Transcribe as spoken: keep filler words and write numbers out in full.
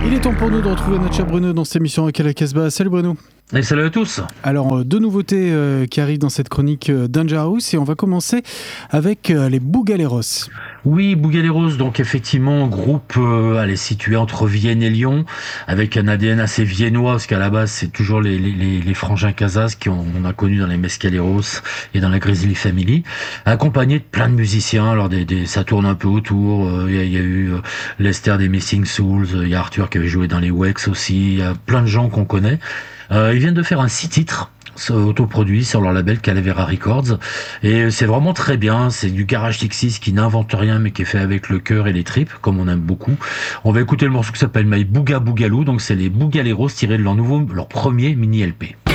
Il est temps pour nous de retrouver notre cher Bruno dans cette émission avec la Casbah. Salut Bruno. Et salut à tous. Alors, deux nouveautés euh, qui arrivent dans cette chronique euh, Dangerous et on va commencer avec euh, les Bougaleros. Oui, Bougaleros, donc effectivement, groupe euh, allez, situé entre Vienne et Lyon, avec un A D N assez viennois, parce qu'à la base, c'est toujours les, les, les, les frangins Casas qu'on on a connus dans les Mescaleros et dans la Grizzly Family, accompagné de plein de musiciens. Alors, des, des, ça tourne un peu autour. Il euh, y, y a eu euh, Lester des Missing Souls, il y a Arthur qui avait joué dans les Wex aussi, il y a plein de gens qu'on connaît. Euh, ils viennent de faire un six titres autoproduit sur leur label Calavera Records et c'est vraiment très bien. C'est du garage Texas qui n'invente rien mais qui est fait avec le cœur et les tripes comme on aime beaucoup. On va écouter le morceau qui s'appelle My Booga Boogaloo, donc c'est les Bougaleros tirés de leur nouveau, leur premier mini L P.